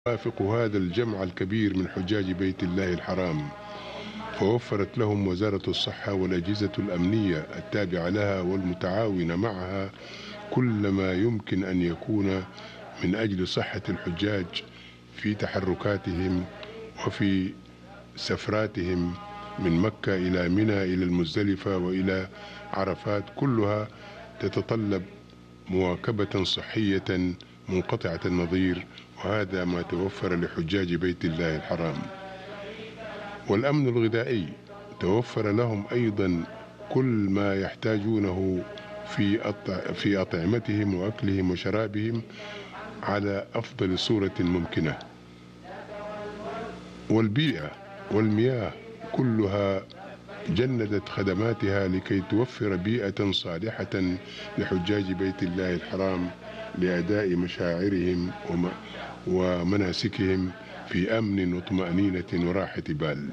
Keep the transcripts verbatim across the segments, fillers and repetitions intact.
يوافق هذا الجمع الكبير من حجاج بيت الله الحرام، فوفرت لهم وزارة الصحة والأجهزة الأمنية التابعة لها والمتعاونة معها كل ما يمكن أن يكون من أجل صحة الحجاج في تحركاتهم وفي سفراتهم من مكة إلى منى إلى المزدلفة وإلى عرفات، كلها تتطلب مواكبة صحية منقطعة النظير، وهذا ما توفر لحجاج بيت الله الحرام. والأمن الغذائي توفر لهم أيضا كل ما يحتاجونه في في أطعمتهم وأكلهم وشرابهم على أفضل صورة ممكنة. والبيئة والمياه كلها جندت خدماتها لكي توفر بيئة صالحة لحجاج بيت الله الحرام لأداء مشاعرهم ومناسكهم في أمن وطمأنينة وراحة بال.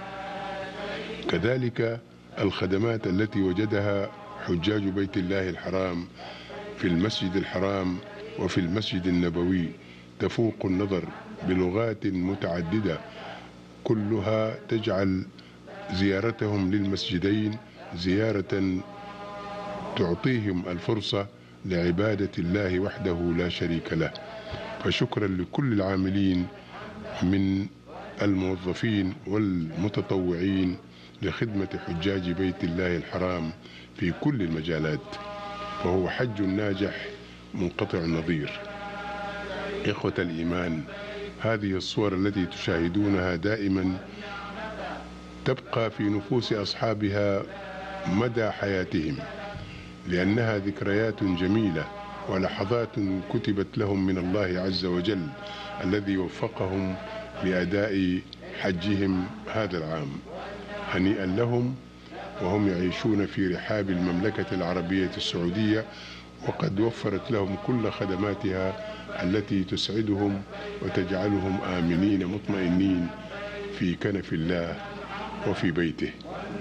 كذلك الخدمات التي وجدها حجاج بيت الله الحرام في المسجد الحرام وفي المسجد النبوي تفوق النظر بلغات متعددة، كلها تجعل زيارتهم للمسجدين زيارة تعطيهم الفرصة لعبادة الله وحده لا شريك له. فشكرا لكل العاملين من الموظفين والمتطوعين لخدمة حجاج بيت الله الحرام في كل المجالات، فهو حج ناجح منقطع النظير. إخوة الإيمان، هذه الصور التي تشاهدونها دائما تبقى في نفوس أصحابها مدى حياتهم، لأنها ذكريات جميلة ولحظات كتبت لهم من الله عز وجل الذي وفقهم لأداء حجهم هذا العام. هنيئا لهم وهم يعيشون في رحاب المملكة العربية السعودية، وقد وفرت لهم كل خدماتها التي تسعدهم وتجعلهم آمنين مطمئنين في كنف الله وفي بيته.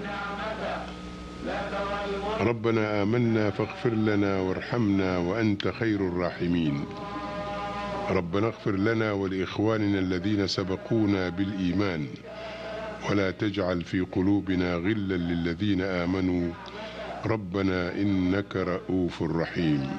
ربنا آمنا فاغفر لنا وارحمنا وأنت خير الراحمين. ربنا اغفر لنا ولإخواننا الذين سبقونا بالإيمان ولا تجعل في قلوبنا غلا للذين آمنوا ربنا إنك رؤوف رحيم.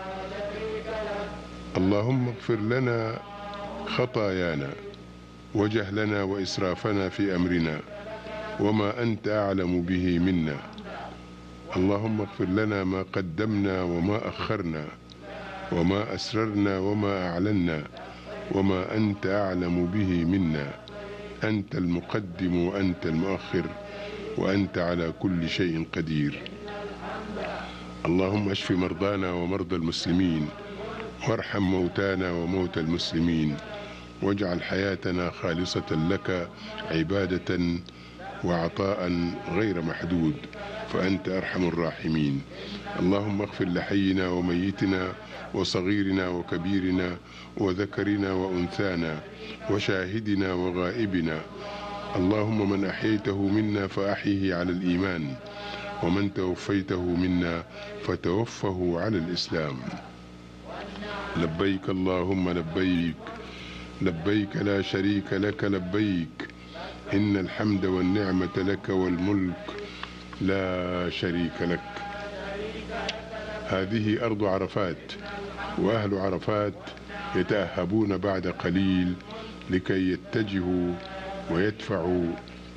اللهم اغفر لنا خطايانا وجهلنا وإسرافنا في أمرنا وما أنت أعلم به منا. اللهم اغفر لنا ما قدمنا وما أخرنا وما أسررنا وما أعلنا وما أنت أعلم به منا. أنت المقدم وأنت المؤخر وأنت على كل شيء قدير. اللهم اشف مرضانا ومرضى المسلمين وارحم موتانا وموتى المسلمين واجعل حياتنا خالصة لك عبادة وعطاء غير محدود، فأنت أرحم الراحمين. اللهم اغفر لحينا وميتنا وصغيرنا وكبيرنا وذكرنا وأنثانا وشاهدنا وغائبنا. اللهم من أحييته منا فأحيه على الإيمان، ومن توفيته منا فتوفه على الإسلام. لبيك اللهم لبيك، لبيك لا شريك لك لبيك، إن الحمد والنعمة لك والملك لا شريك لك. هذه أرض عرفات، وأهل عرفات يتأهبون بعد قليل لكي يتجهوا ويدفعوا،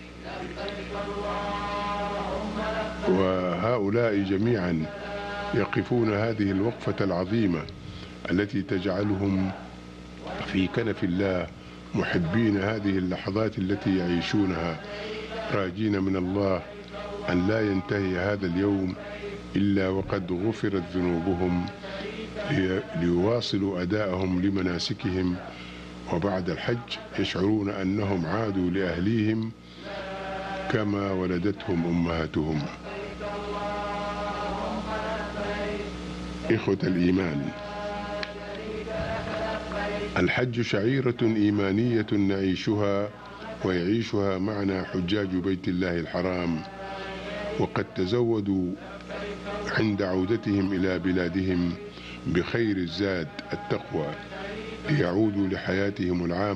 وهؤلاء جميعا يقفون هذه الوقفة العظيمة التي تجعلهم في كنف الله محبين هذه اللحظات التي يعيشونها، راجين من الله أن لا ينتهي هذا اليوم إلا وقد غفرت ذنوبهم ليواصلوا أداءهم لمناسكهم، وبعد الحج يشعرون أنهم عادوا لأهليهم كما ولدتهم أمهاتهم. إخوة الإيمان، الحج شعيرة إيمانية نعيشها ويعيشها معنا حجاج بيت الله الحرام، وقد تزودوا عند عودتهم إلى بلادهم بخير الزاد التقوى، ليعودوا لحياتهم العامة